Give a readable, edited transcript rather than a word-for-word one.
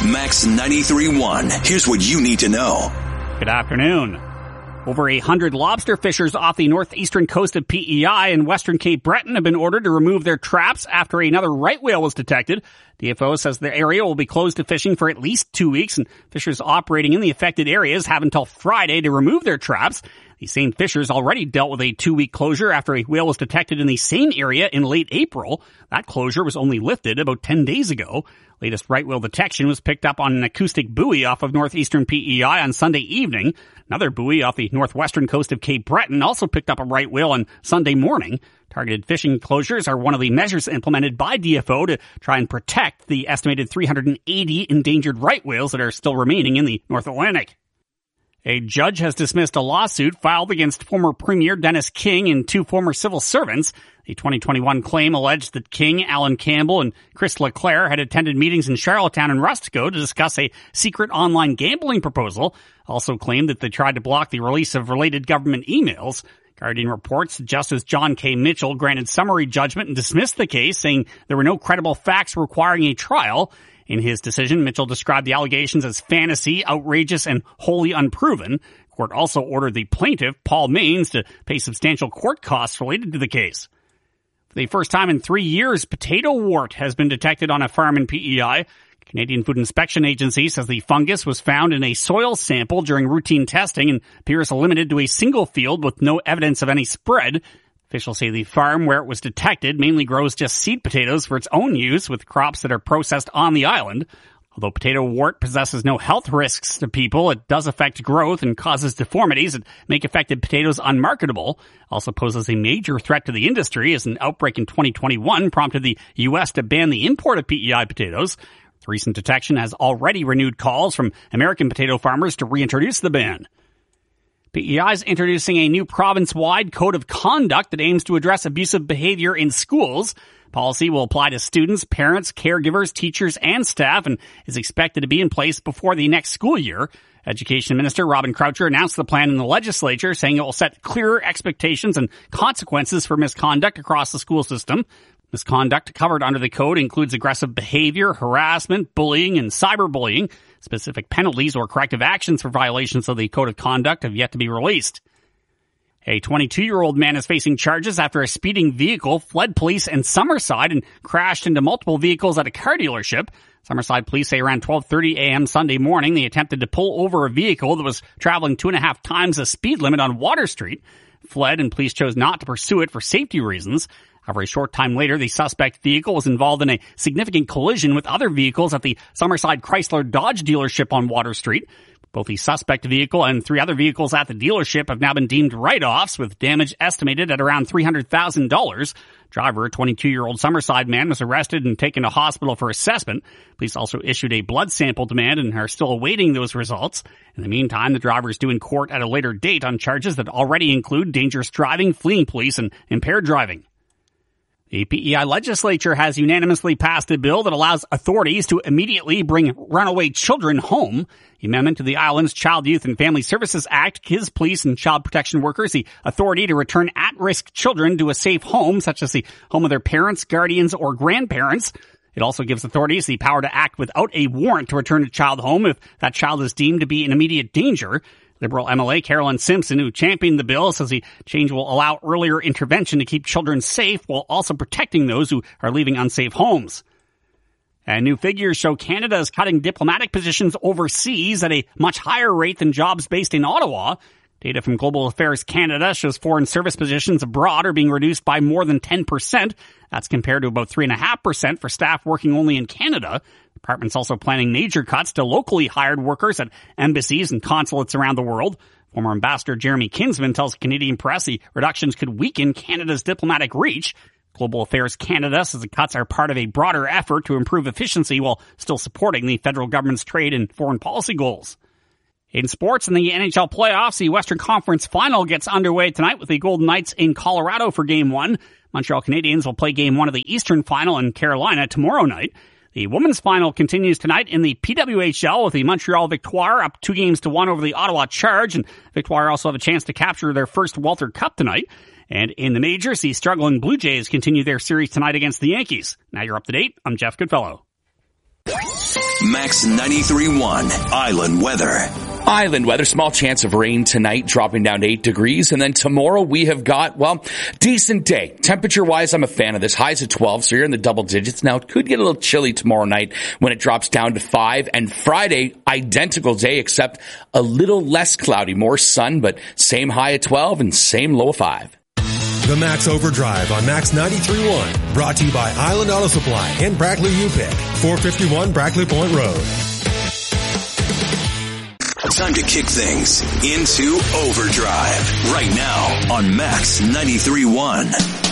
Max 93.1. Here's what you need to know. Good afternoon. Over 100 lobster fishers off the northeastern coast of PEI and western Cape Breton have been ordered to remove their traps after another right whale was detected. DFO says the area will be closed to fishing for at least 2 weeks, and fishers operating in the affected areas have until Friday to remove their traps. The same fishers already dealt with a 2-week closure after a whale was detected in the same area in late April. That closure was only lifted about 10 days ago. Latest right whale detection was picked up on an acoustic buoy off of northeastern PEI on Sunday evening. Another buoy off the northwestern coast of Cape Breton also picked up a right whale on Sunday morning. Targeted fishing closures are one of the measures implemented by DFO to try and protect the estimated 380 endangered right whales that are still remaining in the North Atlantic. A judge has dismissed a lawsuit filed against former Premier Dennis King and 2 former civil servants. The 2021 claim alleged that King, Alan Campbell, and Chris LeClaire had attended meetings in Charlottetown and Rustico to discuss a secret online gambling proposal. Also claimed that they tried to block the release of related government emails. Guardian reports Justice John K. Mitchell granted summary judgment and dismissed the case, saying there were no credible facts requiring a trial. In his decision, Mitchell described the allegations as fantasy, outrageous, and wholly unproven. Court also ordered the plaintiff, Paul Maines, to pay substantial court costs related to the case. For the first time in 3 years, potato wart has been detected on a farm in PEI. Canadian Food Inspection Agency says the fungus was found in a soil sample during routine testing and appears limited to a single field with no evidence of any spread. Officials say the farm where it was detected mainly grows just seed potatoes for its own use, with crops that are processed on the island. Although potato wart possesses no health risks to people, it does affect growth and causes deformities that make affected potatoes unmarketable. Also poses a major threat to the industry, as an outbreak in 2021 prompted the U.S. to ban the import of PEI potatoes. The recent detection has already renewed calls from American potato farmers to reintroduce the ban. PEI is introducing a new province-wide code of conduct that aims to address abusive behavior in schools. Policy will apply to students, parents, caregivers, teachers, and staff, and is expected to be in place before the next school year. Education Minister Robin Croucher announced the plan in the legislature, saying it will set clearer expectations and consequences for misconduct across the school system. Misconduct covered under the code includes aggressive behavior, harassment, bullying, and cyberbullying. Specific penalties or corrective actions for violations of the code of conduct have yet to be released. A 22-year-old man is facing charges after a speeding vehicle fled police in Summerside and crashed into multiple vehicles at a car dealership. Summerside police say around 12:30 a.m. Sunday morning they attempted to pull over a vehicle that was traveling 2.5 times the speed limit on Water Street. Fled, and police chose not to pursue it for safety reasons. However, a short time later, the suspect vehicle was involved in a significant collision with other vehicles at the Summerside Chrysler Dodge dealership on Water Street. Both the suspect vehicle and 3 other vehicles at the dealership have now been deemed write-offs, with damage estimated at around $300,000. Driver, a 22-year-old Summerside man, was arrested and taken to hospital for assessment. Police also issued a blood sample demand and are still awaiting those results. In the meantime, the driver is due in court at a later date on charges that already include dangerous driving, fleeing police, and impaired driving. The PEI legislature has unanimously passed a bill that allows authorities to immediately bring runaway children home. The amendment to the island's Child, Youth, and Family Services Act gives police and child protection workers the authority to return at-risk children to a safe home, such as the home of their parents, guardians, or grandparents. It also gives authorities the power to act without a warrant to return a child home if that child is deemed to be in immediate danger. Liberal MLA Carolyn Simpson, who championed the bill, says the change will allow earlier intervention to keep children safe while also protecting those who are leaving unsafe homes. And new figures show Canada is cutting diplomatic positions overseas at a much higher rate than jobs based in Ottawa. Data from Global Affairs Canada shows foreign service positions abroad are being reduced by more than 10%. That's compared to about 3.5% for staff working only in Canada. The department's also planning major cuts to locally hired workers at embassies and consulates around the world. Former Ambassador Jeremy Kinsman tells Canadian Press the reductions could weaken Canada's diplomatic reach. Global Affairs Canada says the cuts are part of a broader effort to improve efficiency while still supporting the federal government's trade and foreign policy goals. In sports, in the NHL playoffs, the Western Conference Final gets underway tonight with the Golden Knights in Colorado for Game 1. Montreal Canadiens will play Game 1 of the Eastern Final in Carolina tomorrow night. The women's final continues tonight in the PWHL with the Montreal Victoire up 2-1 over the Ottawa Charge, and Victoire also have a chance to capture their first Walter Cup tonight. And in the majors, the struggling Blue Jays continue their series tonight against the Yankees. Now you're up to date. I'm Jeff Goodfellow. Max 93.1 Island Weather. Island weather, small chance of rain tonight, dropping down to 8 degrees. And then tomorrow we have got, decent day. Temperature-wise, I'm a fan of this. Highs at 12, so you're in the double digits. Now, it could get a little chilly tomorrow night when it drops down to 5. And Friday, identical day, except a little less cloudy, more sun, but same high at 12 and same low of 5. The Max Overdrive on Max 93.1, brought to you by Island Auto Supply and Brackley UPick, 451 Brackley Point Road. Time to kick things into overdrive right now on Max 93.1.